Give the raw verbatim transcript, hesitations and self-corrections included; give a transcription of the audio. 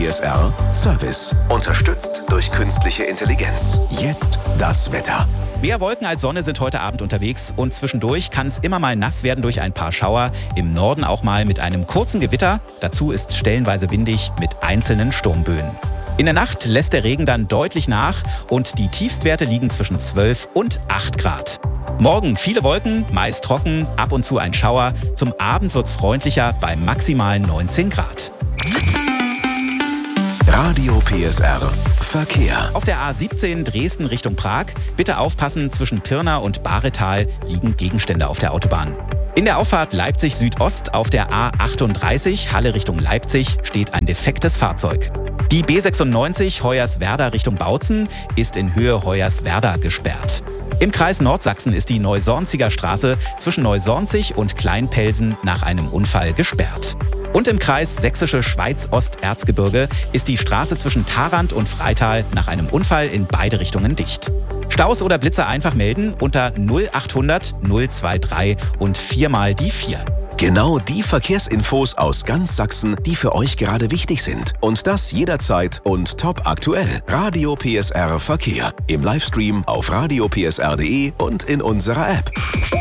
P S R Service. Unterstützt durch künstliche Intelligenz. Jetzt das Wetter. Mehr Wolken als Sonne sind heute Abend unterwegs und zwischendurch kann es immer mal nass werden durch ein paar Schauer. Im Norden auch mal mit einem kurzen Gewitter. Dazu ist stellenweise windig mit einzelnen Sturmböen. In der Nacht lässt der Regen dann deutlich nach und die Tiefstwerte liegen zwischen zwölf und acht Grad. Morgen viele Wolken, meist trocken, ab und zu ein Schauer. Zum Abend wird's freundlicher bei maximal neunzehn Grad. Radio P S R Verkehr. Auf der A siebzehn Dresden Richtung Prag. Bitte aufpassen, zwischen Pirna und Baretal liegen Gegenstände auf der Autobahn. In der Auffahrt Leipzig Südost auf der A achtunddreißig Halle Richtung Leipzig steht ein defektes Fahrzeug. Die B sechsundneunzig Hoyerswerda Richtung Bautzen ist in Höhe Hoyerswerda gesperrt. Im Kreis Nordsachsen ist die Neusornziger Straße zwischen Neusornzig und Kleinpelsen nach einem Unfall gesperrt. Und im Kreis Sächsische Schweiz-Ost-Erzgebirge ist die Straße zwischen Tharandt und Freital nach einem Unfall in beide Richtungen dicht. Staus oder Blitzer einfach melden unter null achthundert null dreiundzwanzig und viermal die vier. Genau die Verkehrsinfos aus ganz Sachsen, die für euch gerade wichtig sind. Und das jederzeit und top aktuell. Radio P S R Verkehr. Im Livestream auf radio p s r punkt d e und in unserer App.